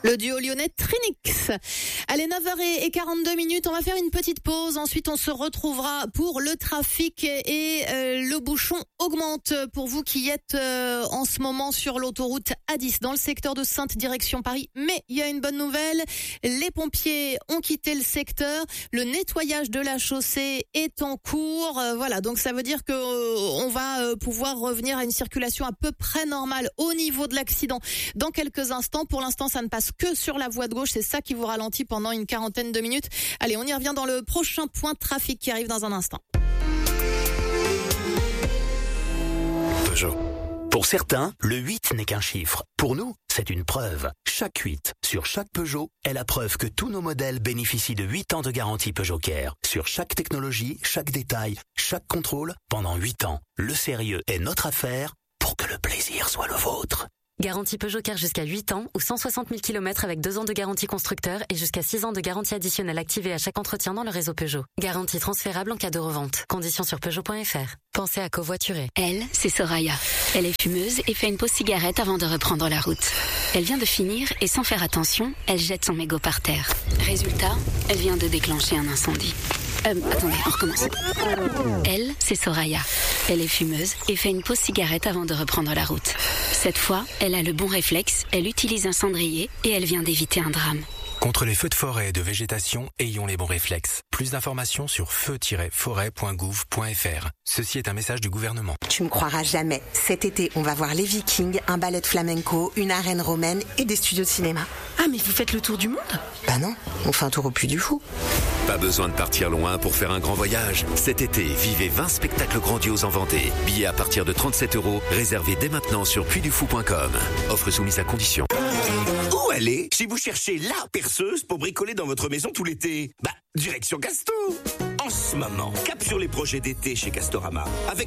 Le duo lyonnais Trinix. Allez, 9h42, on va faire une petite pause. Ensuite, on se retrouvera pour le trafic et le bouchon augmente pour vous qui êtes en ce moment sur l'autoroute A10 dans le secteur de Sainte direction Paris. Mais il y a une bonne nouvelle, les pompiers ont quitté le secteur. Le nettoyage de la chaussée est en cours. Voilà, donc ça veut dire que on va pouvoir revenir à une circulation à peu près normale au niveau de l'accident dans quelques instants. Pour l'instant, ça ne passe que sur la voie de gauche, c'est ça qui vous ralentit pendant une quarantaine de minutes. Allez, on y revient dans le prochain point de trafic qui arrive dans un instant. Peugeot. Pour certains, le 8 n'est qu'un chiffre. Pour nous, c'est une preuve. Chaque 8 sur chaque Peugeot est la preuve que tous nos modèles bénéficient de 8 ans de garantie Peugeot Care. Sur chaque technologie, chaque détail, chaque contrôle, pendant 8 ans. Le sérieux est notre affaire pour que le plaisir soit le vôtre. Garantie Peugeot Care jusqu'à 8 ans ou 160 000 km avec 2 ans de garantie constructeur et jusqu'à 6 ans de garantie additionnelle activée à chaque entretien dans le réseau Peugeot. Garantie transférable en cas de revente. Conditions sur Peugeot.fr. Pensez à covoiturer. Elle, c'est Soraya. Elle est fumeuse et fait une pause cigarette avant de reprendre la route. Elle vient de finir et sans faire attention, elle jette son mégot par terre. Résultat, elle vient de déclencher un incendie. Attendez, on recommence. Elle, c'est Soraya. Elle est fumeuse et fait une pause cigarette avant de reprendre la route. Cette fois, elle a le bon réflexe, elle utilise un cendrier et elle vient d'éviter un drame. Contre les feux de forêt et de végétation, ayons les bons réflexes. Plus d'informations sur feu-forêt.gouv.fr. Ceci est un message du gouvernement. Tu me croiras jamais. Cet été, on va voir les Vikings, un ballet de flamenco, une arène romaine et des studios de cinéma. Ah, mais vous faites le tour du monde ? Bah non, on fait un tour au Puy du Fou. Pas besoin de partir loin pour faire un grand voyage. Cet été, vivez 20 spectacles grandioses en Vendée. Billets à partir de 37 €, réservés dès maintenant sur puydufou.com. Offre soumise à condition. Où aller si vous cherchez la perceuse pour bricoler dans votre maison tout l'été ? Direction Casto. En ce moment, cap sur les projets d'été chez Castorama. Avec